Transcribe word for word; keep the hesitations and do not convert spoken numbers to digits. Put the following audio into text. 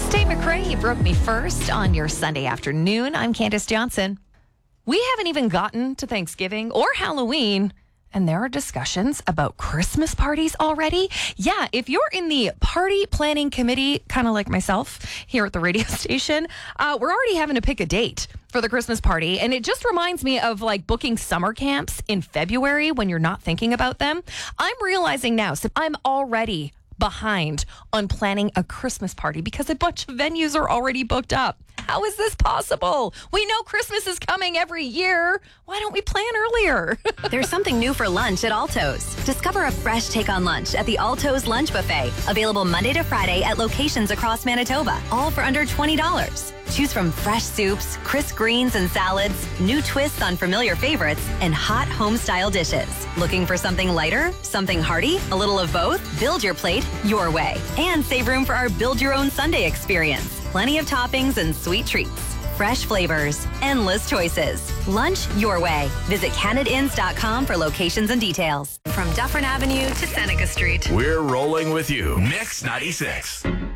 Tate McRae, he broke me first on your Sunday afternoon. I'm Candace Johnson. We haven't even gotten to Thanksgiving or Halloween, and there are discussions about Christmas parties already. Yeah, if you're in the party planning committee, kind of like myself here at the radio station, uh, we're already having to pick a date for the Christmas party. And it just reminds me of like booking summer camps in February when you're not thinking about them. I'm realizing now, so I'm already behind on planning a Christmas party because a bunch of venues are already booked up. How is this possible? We know Christmas is coming every year. Why don't we plan earlier? There's something new for lunch at Alto's. Discover a fresh take on lunch at the Alto's Lunch Buffet. Available Monday to Friday at locations across Manitoba. All for under twenty dollars. Choose from fresh soups, crisp greens and salads, new twists on familiar favorites, and hot home-style dishes. Looking for something lighter? Something hearty? A little of both? Build your plate your way. And save room for our Build Your Own Sunday experience. Plenty of toppings and sweet treats. Fresh flavors. Endless choices. Lunch your way. Visit canada inns dot com for locations and details. From Dufferin Avenue to Seneca Street. We're rolling with you. Mix ninety-six.